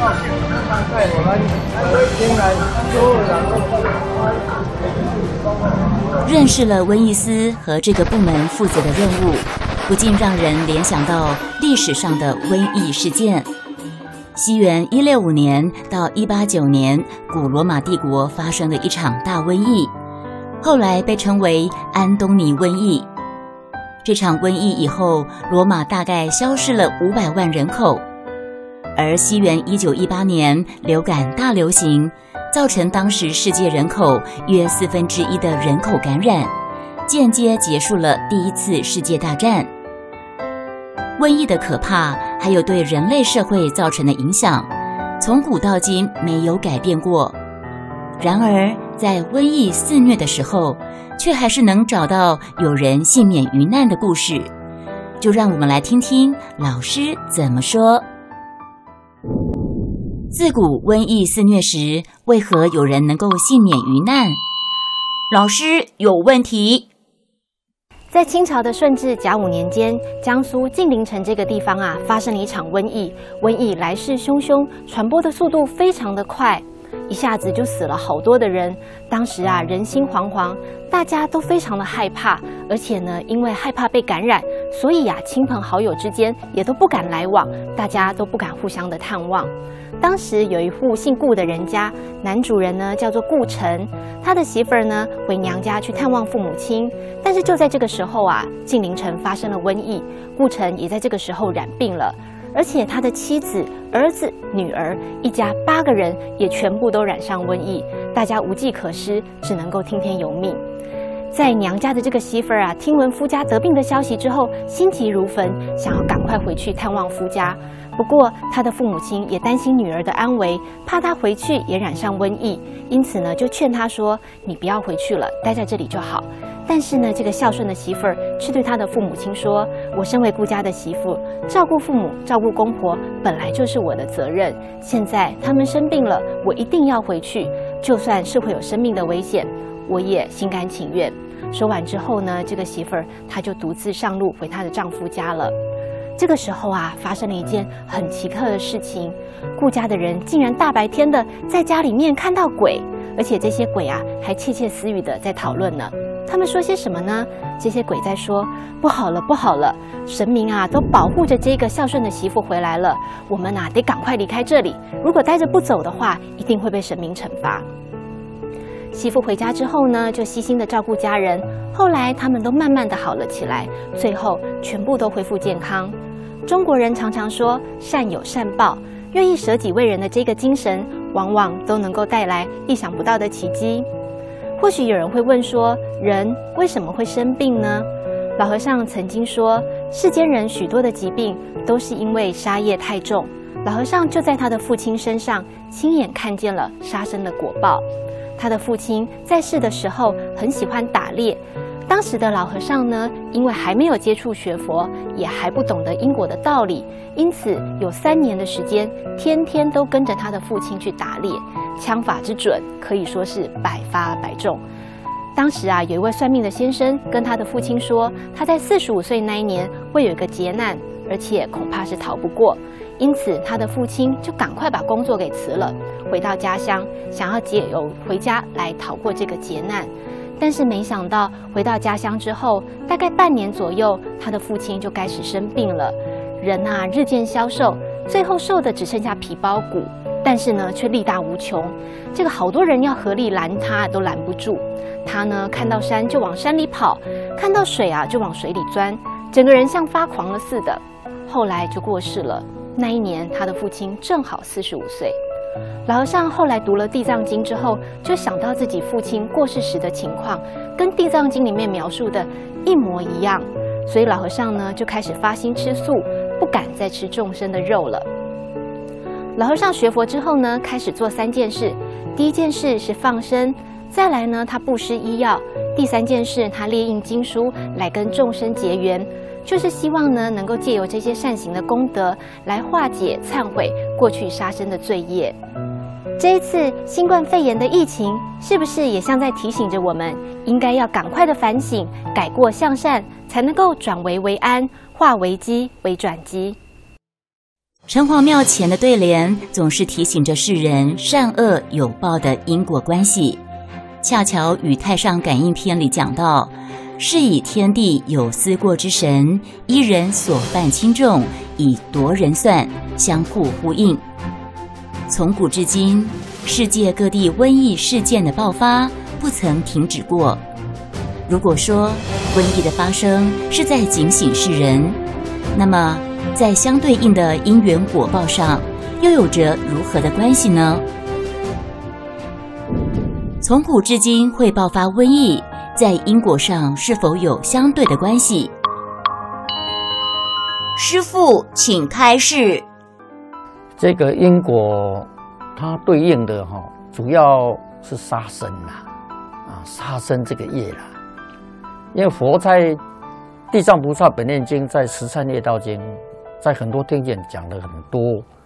认识了瘟疫司和这个部门负责的任务，不禁让人联想到历史上的瘟疫事件。西元165年到189年，古罗马帝国发生了一场大瘟疫，后来被称为安东尼瘟疫。这场瘟疫以后，罗马大概消失了500万人口。而西元1918年流感大流行，造成当时世界人口约1/4的人口感染，间接结束了第一次世界大战。瘟疫的可怕，还有对人类社会造成的影响，从古到今没有改变过。然而，在瘟疫肆虐的时候，却还是能找到有人幸免于难的故事。就让我们来听听老师怎么说。自古瘟疫肆虐时，为何有人能够幸免于难？老师有问题。 在清朝的顺治甲午年间，江苏晋陵城这个地方啊，发生了一场瘟疫。瘟疫来势汹汹，传播的速度非常的快，一下子就死了好多的人。当时啊，人心惶惶，大家都非常的害怕，而且呢，因为害怕被感染，所以啊，亲朋好友之间也都不敢来往，大家都不敢互相的探望。当时有一户姓顾的人家，男主人呢叫做顾城，他的媳妇儿呢回娘家去探望父母亲。但是就在这个时候啊，晋陵城发生了瘟疫，顾城也在这个时候染病了，而且他的妻子、儿子、女儿一家8个人也全部都染上瘟疫，大家无计可施，只能够听天由命。在娘家的这个媳妇儿啊，听闻夫家得病的消息之后，心急如焚，想要赶快回去探望夫家。不过，他的父母亲也担心女儿的安危，怕她回去也染上瘟疫，因此呢，就劝她说：“你不要回去了，待在这里就好。”但是呢，这个孝顺的媳妇儿却对她的父母亲说：“我身为顾家的媳妇，照顾父母、照顾公婆，本来就是我的责任。现在他们生病了，我一定要回去，就算是会有生命的危险，我也心甘情愿。”说完之后呢，这个媳妇儿她就独自上路回她的丈夫家了。这个时候啊，发生了一件很奇特的事情，顾家的人竟然大白天的在家里面看到鬼，而且这些鬼啊还窃窃私语的在讨论呢。他们说些什么呢？这些鬼在说：“不好了，不好了，神明啊都保护着这个孝顺的媳妇回来了，我们啊得赶快离开这里，如果待着不走的话，一定会被神明惩罚。”媳妇回家之后呢，就悉心的照顾家人，后来他们都慢慢的好了起来，最后全部都恢复健康。中国人常常说善有善报，愿意舍己为人的这个精神，往往都能够带来意想不到的奇迹。或许有人会问说，人为什么会生病呢？老和尚曾经说，世间人许多的疾病都是因为杀业太重。老和尚就在他的父亲身上亲眼看见了杀生的果报。他的父亲在世的时候很喜欢打猎，当时的老和尚呢，因为还没有接触学佛，也还不懂得因果的道理，因此有3年的时间，天天都跟着他的父亲去打猎，枪法之准可以说是百发百中。当时啊，有一位算命的先生跟他的父亲说，他在45岁那一年会有一个劫难，而且恐怕是逃不过。因此，他的父亲就赶快把工作给辞了，回到家乡，想要借由回家来逃过这个劫难。但是没想到，回到家乡之后，大概半年左右，他的父亲就开始生病了。人啊，日渐消瘦，最后瘦的只剩下皮包骨，但是呢，却力大无穷。这个好多人要合力拦他，都拦不住。他呢，看到山就往山里跑，看到水啊就往水里钻，整个人像发狂了似的。后来就过世了。那一年，他的父亲正好45岁。老和尚后来读了《地藏经》之后，就想到自己父亲过世时的情况，跟《地藏经》里面描述的一模一样，所以老和尚呢就开始发心吃素，不敢再吃众生的肉了。老和尚学佛之后呢，开始做3件事。第一件事是放生，再来呢，他布施医药；第3件事，他列印经书来跟众生结缘。就是希望呢，能够借由这些善行的功德来化解、忏悔过去杀生的罪业。这一次新冠肺炎的疫情，是不是也像在提醒着我们，应该要赶快的反省、改过向善，才能够转危为安，化危机为转机？ 城隍庙前的对联总是提醒着世人善恶有报的因果关系，恰巧与《太上感应篇》里讲到，是以天地有思过之神，依人所犯轻重，以夺人算，相互呼应。从古至今，世界各地瘟疫事件的爆发不曾停止过。如果说瘟疫的发生是在警醒世人，那么在相对应的因缘果报上，又有着如何的关系呢？从古至今会爆发瘟疫，在因果上是否有相对的关系？师父，请开示。 这个因果，它对应的主要是杀生啦，杀生这个业啦。因为佛在《地藏菩萨本愿经》在《十善业道经》，在很多经典讲了很多